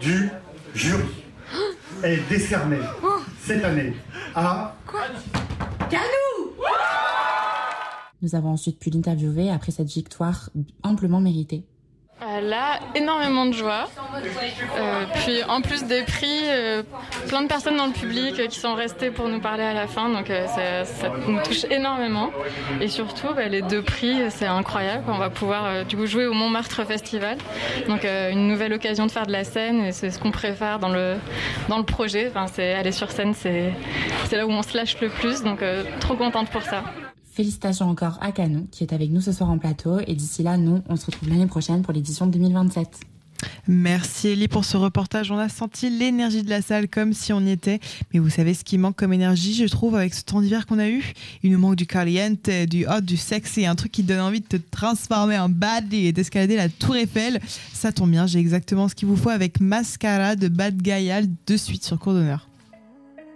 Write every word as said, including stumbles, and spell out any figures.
du jury est décerné cette année à... Canou. Nous avons ensuite pu l'interviewer après cette victoire amplement méritée. Elle a énormément de joie. Euh, puis en plus des prix, euh, plein de personnes dans le public euh, qui sont restées pour nous parler à la fin. Donc euh, ça, ça nous touche énormément. Et surtout, bah, les deux prix, c'est incroyable. On va pouvoir euh, du coup jouer au Montmartre Festival. Donc euh, une nouvelle occasion de faire de la scène. Et c'est ce qu'on préfère dans le, dans le projet. Enfin, c'est, aller sur scène, c'est, c'est là où on se lâche le plus. Donc euh, trop contente pour ça. Félicitations encore à Canou qui est avec nous ce soir en plateau et d'ici là, nous, on se retrouve l'année prochaine pour l'édition deux mille vingt-sept. Merci Ellie pour ce reportage. On a senti l'énergie de la salle comme si on y était. Mais vous savez ce qui manque comme énergie, je trouve, avec ce temps d'hiver qu'on a eu? Il nous manque du caliente, du hot, du sexy, un truc qui te donne envie de te transformer en baddie et d'escalader la Tour Eiffel. Ça tombe bien, j'ai exactement ce qu'il vous faut avec Mascara de Bad Gaïal de suite sur Cours d'honneur.